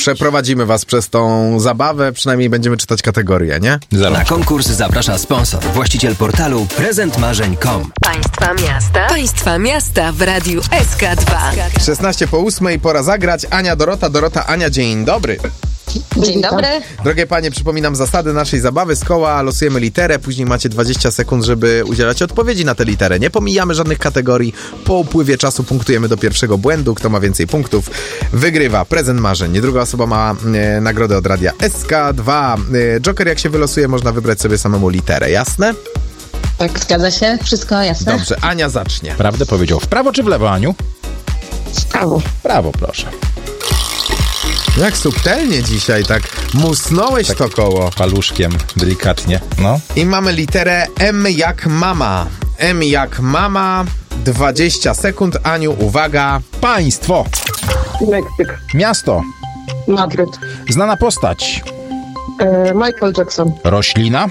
Przeprowadzimy was przez tą zabawę, przynajmniej będziemy czytać kategorie, nie? Na konkurs zaprasza sponsor, właściciel portalu prezentmarzeń.com. Państwa miasta w Radiu SK2. 16:08, pora zagrać. Ania, Dorota, Ania, dzień dobry. Dzień dobry. Drogie panie, przypominam zasady naszej zabawy. Z koła losujemy literę, później macie 20 sekund, żeby udzielać odpowiedzi na tę literę. Nie pomijamy żadnych kategorii. Po upływie czasu punktujemy do pierwszego błędu. Kto ma więcej punktów, wygrywa prezent marzeń. Druga osoba ma nagrodę od radia SK2. Joker, jak się wylosuje, można wybrać sobie samemu literę. Jasne? Tak, zgadza się. Wszystko jasne? Dobrze, Ania zacznie. Prawdę powiedział. W prawo czy w lewo, Aniu? W prawo. W prawo, proszę. Jak subtelnie dzisiaj, tak musnąłeś to koło. Paluszkiem, delikatnie. No. I mamy literę M jak mama. M jak mama. 20 sekund. Aniu, uwaga. Państwo. Meksyk. Miasto. Madryt. Znana postać. Michael Jackson. Roślina.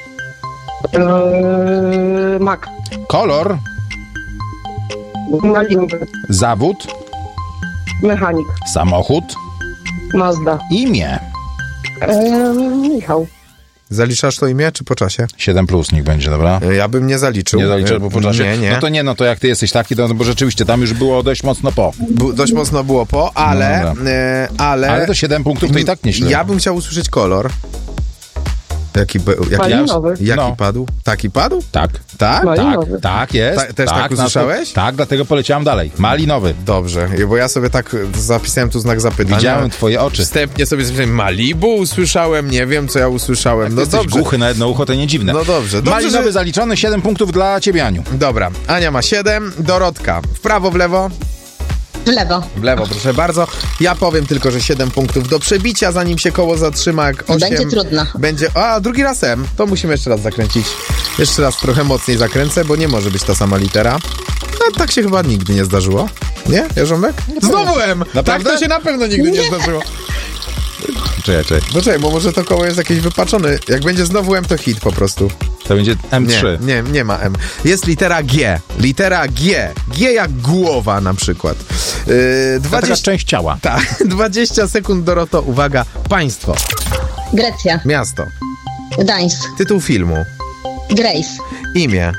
Mak. Kolor. Malinowy. Zawód. Mechanik. Samochód. Mazda. Imię. Michał. Zaliczasz to imię, czy po czasie? 7+ niech będzie, dobra? Ja bym nie zaliczył. Nie zaliczasz, bo po czasie? Nie. No to jak ty jesteś taki, to bo rzeczywiście tam już było dość mocno po. Dość mocno było po, ale... No ale to 7 punktów to i tak nieźle. Ja bym chciał usłyszeć kolor. Jaki Malinowy. Jaki padł? Taki padł? Tak. Tak? Malinowy. Tak jest. Też tak usłyszałeś? Tak, dlatego poleciałem dalej. Malinowy. Dobrze, bo ja sobie tak zapisałem tu znak zapytania. Widziałem twoje oczy. Wstępnie sobie zapisałem Malibu usłyszałem, nie wiem co ja usłyszałem. No Jesteś dobrze. Głuchy na jedno ucho, to nie dziwne. No dobrze. Malinowy że... zaliczony, 7 punktów dla ciebie, Aniu. Dobra, Ania ma 7, Dorotka w prawo, w lewo? W lewo. W lewo, proszę bardzo. Ja powiem tylko, że 7 punktów do przebicia, zanim się koło zatrzyma. Jak 8 Będzie trudno. Drugi raz M. To musimy jeszcze raz zakręcić. Jeszcze raz trochę mocniej zakręcę, bo nie może być ta sama litera. No tak się chyba nigdy nie zdarzyło. Nie, Jarząbek? Znowu M! Naprawdę? Tak to się na pewno nigdy nie zdarzyło. Czekaj. Czekaj, bo może to koło jest jakieś wypaczone. Jak będzie znowu M, to hit po prostu. To będzie M3. Nie ma M. Jest litera G. Litera G. G jak głowa na przykład. 20... Taka część ciała. Tak, 20 sekund, Doroto. Uwaga, państwo. Grecja. Miasto. Gdańsk. Tytuł filmu. Grace. Imię.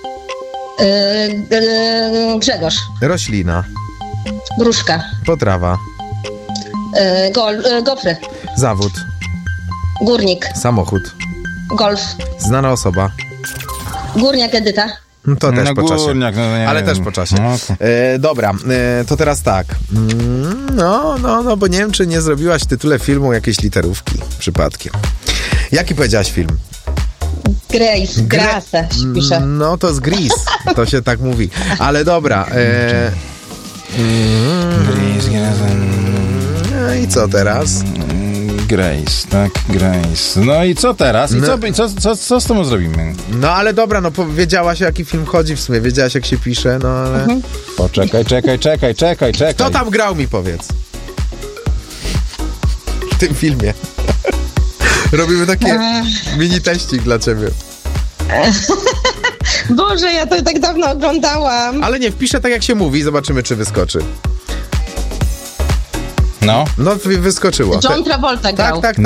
Grzegorz. Roślina. Gruszka. Potrawa. Gofry. Zawód. Górnik. Samochód. Golf. Znana osoba. Górniak Edyta. No to też po czasie. Górniak, Ale wiem. też po czasie. No, Dobra, to teraz tak. No, bo nie wiem, czy nie zrobiłaś w tytule filmu jakieś literówki przypadkiem. Jaki powiedziałaś film? Grace. Grace się pisze. No to z Grease. To się tak mówi. Ale dobra. No i co teraz? Grace, tak, Grace. No i co teraz? I co z tym zrobimy? No ale dobra, no wiedziałaś, o jaki film chodzi w sumie. Wiedziałaś, jak się pisze, no ale... Poczekaj. Kto tam grał, mi powiedz? W tym filmie. Robimy takie mini teścik dla ciebie. Boże, ja to tak dawno oglądałam. Ale nie, wpiszę tak, jak się mówi. Zobaczymy, czy wyskoczy. No. No, wyskoczyło. John Travolta grał. Tak.